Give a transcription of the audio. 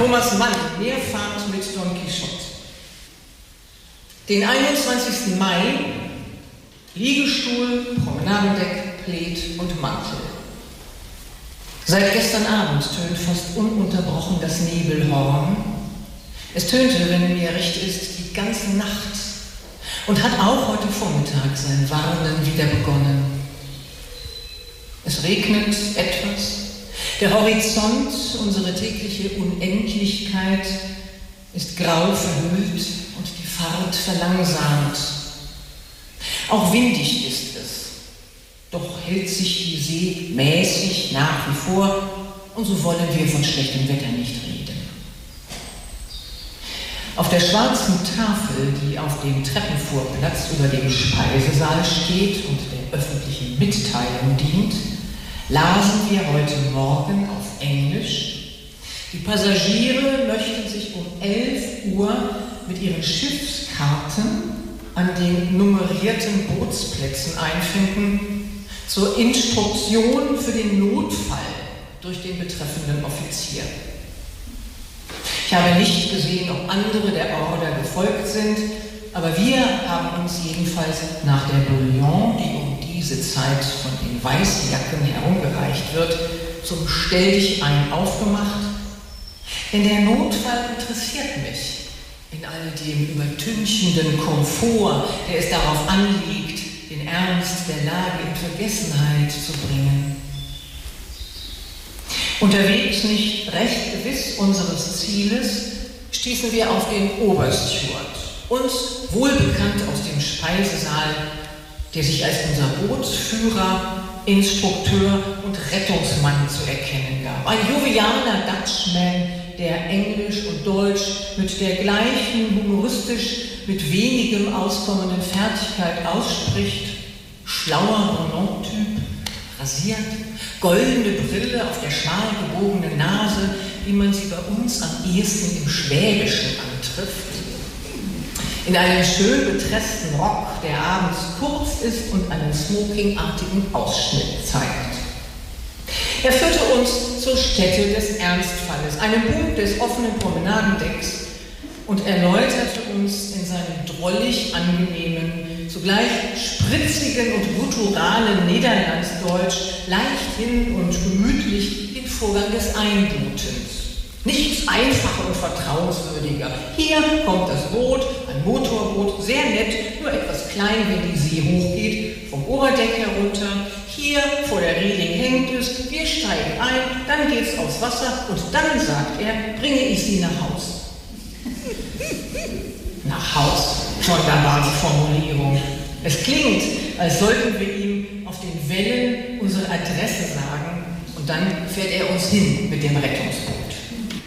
Thomas Mann, Meerfahrt mit Don Quixote. Den 21. Mai, Liegestuhl, Promenadendeck, Plaid und Mantel. Seit gestern Abend tönt fast ununterbrochen das Nebelhorn. Es tönte, wenn mir recht ist, die ganze Nacht und hat auch heute Vormittag sein Warnen wieder begonnen. Es regnet etwas. Der Horizont, unsere tägliche Unendlichkeit, ist grau verhüllt und die Fahrt verlangsamt. Auch windig ist es, doch hält sich die See mäßig nach wie vor und so wollen wir von schlechtem Wetter nicht reden. Auf der schwarzen Tafel, die auf dem Treppenvorplatz über dem Speisesaal steht und der öffentlichen Mitteilung dient, lasen wir heute Morgen auf Englisch: Die Passagiere möchten sich um 11 Uhr mit ihren Schiffskarten an den nummerierten Bootsplätzen einfinden, zur Instruktion für den Notfall durch den betreffenden Offizier. Ich habe nicht gesehen, ob andere der Order gefolgt sind, aber wir haben uns jedenfalls nach der Bouillon, die um diese Zeit von den Weißjacken herumgereicht wird, zum Stelldichein aufgemacht. Denn der Notfall interessiert mich in all dem übertünchenden Komfort, der es darauf anliegt, den Ernst der Lage in Vergessenheit zu bringen. Unterwegs, nicht recht gewiss unseres Zieles, stießen wir auf den Obersteward, uns wohlbekannt aus dem Speisesaal, der sich als unser Bootsführer, Instrukteur und Rettungsmann zu erkennen gab. Ein jovialer Dutchman, der Englisch und Deutsch mit der gleichen humoristisch mit wenigem auskommenden Fertigkeit ausspricht, schlauer Renault-Typ, rasiert, goldene Brille auf der schmal gebogenen Nase, wie man sie bei uns am ehesten im Schwäbischen antrifft, in einem schön betressten Rock, der abends kurz ist und einen smokingartigen Ausschnitt zeigt. Er führte uns zur Stätte des Ernstfalles, einem Punkt des offenen Promenadendecks, und erläuterte uns in seinem drollig angenehmen, zugleich spritzigen und gutturalen Niederlandsdeutsch leichthin und gemütlich den Vorgang des Einbootens. Nichts einfacher und vertrauenswürdiger. Hier kommt das Boot, ein Motorboot, sehr nett, nur etwas klein, wenn die See hochgeht, vom Oberdeck herunter. Hier vor der Reling hängt es, wir steigen ein, dann geht's aufs Wasser und dann, sagt er, bringe ich Sie nach Haus. Nach Haus, wunderbare Formulierung. Es klingt, als sollten wir ihm auf den Wellen unsere Adresse sagen und dann fährt er uns hin mit dem Rettungsboot.